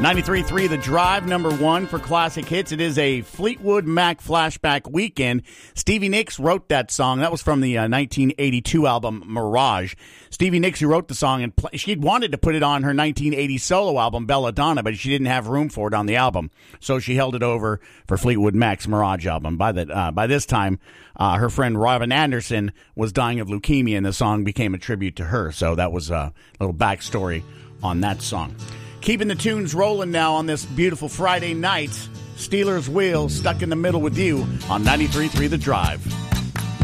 93.3 The Drive, number one for classic hits. It is a Fleetwood Mac flashback weekend. Stevie Nicks wrote that song. That was from the 1982 album Mirage. Stevie Nicks, who wrote the song, and she'd wanted to put it on her 1980 solo album Belladonna, but she didn't have room for it on the album, so she held it over for Fleetwood Mac's Mirage album. By this time, her friend Robin Anderson was dying of leukemia, and the song became a tribute to her. So that was a little backstory on that song. Keeping the tunes rolling now on this beautiful Friday night. Steelers Wheel, stuck in the middle with you on 93.3 The Drive.